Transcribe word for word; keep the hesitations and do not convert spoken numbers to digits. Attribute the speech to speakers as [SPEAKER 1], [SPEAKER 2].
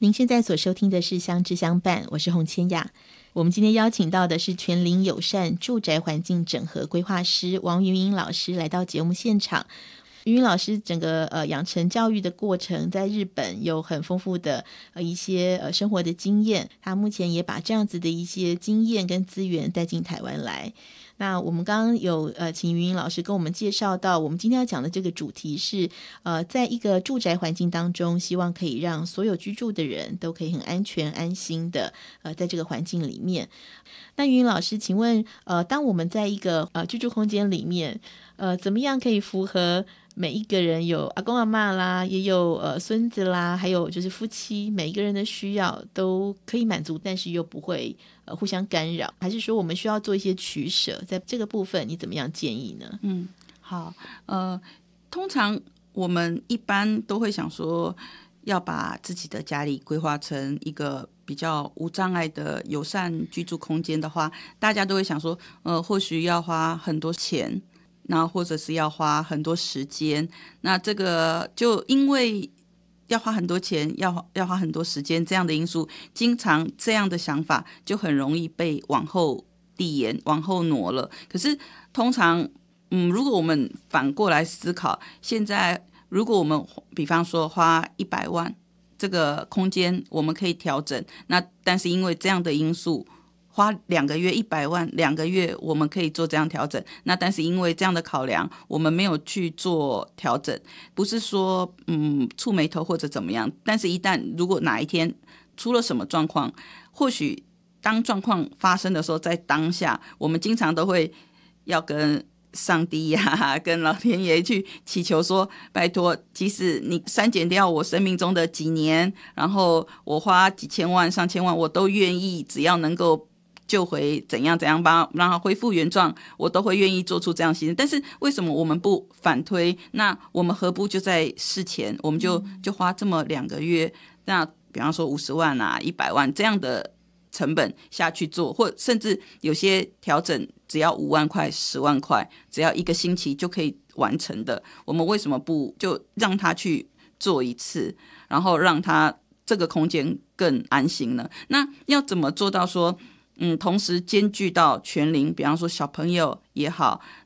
[SPEAKER 1] 您现在所收听的是相知相伴，我是洪千雅。我们今天邀请到的是全龄友善住宅环境整合规划师王云云老师来到节目现场。云云老师整个呃养成教育的过程，在日本有很丰富的呃一些呃生活的经验，他目前也把这样子的一些经验跟资源带进台湾来。那我们刚刚有呃请云云老师跟我们介绍到，我们今天要讲的这个主题是呃在一个住宅环境当中，希望可以让所有居住的人都可以很安全安心的呃在这个环境里面。那云云老师，请问呃当我们在一个呃居住空间里面，呃怎么样可以符合每一个人，有阿公阿嬷啦，也有呃孙子啦，还有就是夫妻，每一个人的需要都可以满足，但是又不会呃互相干扰？还是说我们需要做一些取舍？在这个部分你怎么样建议呢？
[SPEAKER 2] 嗯，好，呃，通常我们一般都会想说，要把自己的家里规划成一个比较无障碍的友善居住空间的话，大家都会想说，呃，或许要花很多钱。那或者是要花很多时间，那这个就因为要花很多钱，要要花很多时间这样的因素，经常这样的想法就很容易被往后递延、往后挪了。可是通常，嗯，如果我们反过来思考，现在如果我们比方说花一百万，这个空间我们可以调整，那但是因为这样的因素。花两个月一百万，两个月我们可以做这样调整。那但是因为这样的考量，我们没有去做调整，不是说嗯触眉头或者怎么样。但是一旦如果哪一天出了什么状况，或许当状况发生的时候，在当下，我们经常都会要跟上帝呀、啊，跟老天爷去祈求说，拜托，即使你删减掉我生命中的几年，然后我花几千万、上千万，我都愿意，只要能够。救回怎样怎样帮让它恢复原状，我都会愿意做出这样牺牲。但是为什么我们不反推？那我们何不就在事前，我们就就花这么两个月，那比方说五十万啊、一百万这样的成本下去做，或甚至有些调整只要五万块、十万块，只要一个星期就可以完成的，我们为什么不就让他去做一次，然后让他这个空间更安心呢？那要怎么做到说？嗯，同时兼具到全龄，比方说小朋友也好，